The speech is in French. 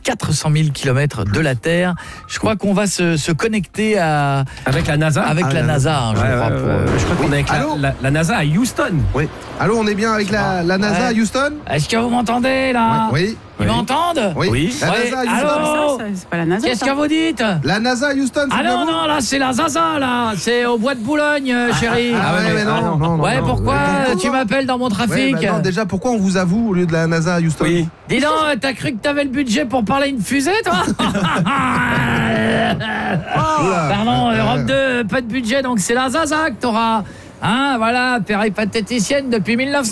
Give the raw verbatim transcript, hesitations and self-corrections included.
quatre cent mille kilomètres de la Terre. Je crois qu'on va se, se connecter à... Avec la NASA Avec ah, la NASA, hein, je ouais, crois. Ouais, pour, ouais, euh, je crois qu'on oui. est avec la, la, la NASA à Houston. Oui. Allô, on est bien avec la, la NASA Ouais. à Houston? Est-ce que vous m'entendez, là? Oui. Ils Oui. m'entendent? Oui. Oui. La Ouais. NASA à Houston. Allô? Ça, c'est pas la NASA. Qu'est-ce ça. que vous dites? La NASA à Houston, c'est Ah bien non, vous? non, là, c'est la Zaza, là. C'est au bois de Boulogne, euh, chérie. Ah, ouais, mais non, non, non, Ouais, non. pourquoi Mais tu m'appelles dans mon Ouais, trafic? bah non, déjà, pourquoi on vous avoue au lieu de la NASA à Houston? Oui. Dis donc, t'as cru que t'avais le budget pour parler une fusée, toi? Oula. Pardon, Euh, Europe deux, pas de budget, donc c'est la Zaza que t'auras. Hein, voilà, péripatéticienne depuis mille neuf cents.